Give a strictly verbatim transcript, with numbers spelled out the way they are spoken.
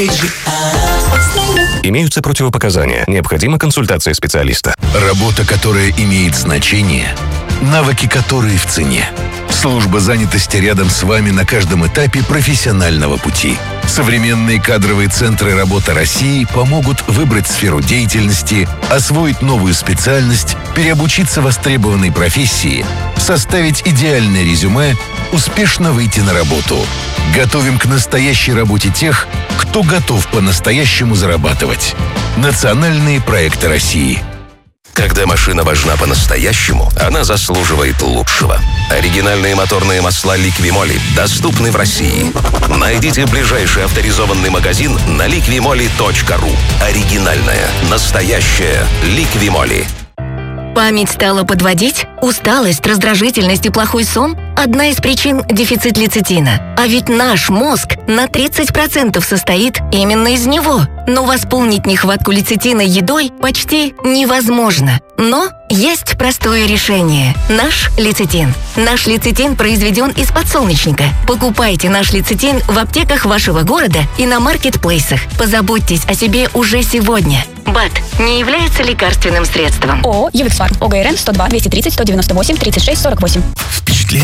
Имеются противопоказания. Необходима консультация специалиста. Работа, которая имеет значение. Навыки, которые в цене. Служба занятости рядом с вами на каждом этапе профессионального пути. Современные кадровые центры «Работа России» помогут выбрать сферу деятельности, освоить новую специальность, переобучиться востребованной профессии, составить идеальное резюме, успешно выйти на работу. Готовим к настоящей работе тех, кто готов по-настоящему зарабатывать. Национальные проекты России. Когда машина важна по-настоящему, она заслуживает лучшего. Оригинальные моторные масла Liqui-Moly доступны в России. Найдите ближайший авторизованный магазин на liqui-moly точка ру. Оригинальная, настоящая Liqui-Moly. Память стала подводить? Усталость, раздражительность и плохой сон? Одна из причин – дефицит лецитина. А ведь наш мозг на тридцать процентов состоит именно из него. Но восполнить нехватку лецитина едой почти невозможно. Но есть простое решение – наш лецитин. Наш лецитин произведен из подсолнечника. Покупайте наш лецитин в аптеках вашего города и на маркетплейсах. Позаботьтесь о себе уже сегодня. БАД не является лекарственным средством. ООО «Ювексфарм». ОГРН сто два двести тридцать сто девяносто восемь тридцать шесть сорок восемь. Впечатление.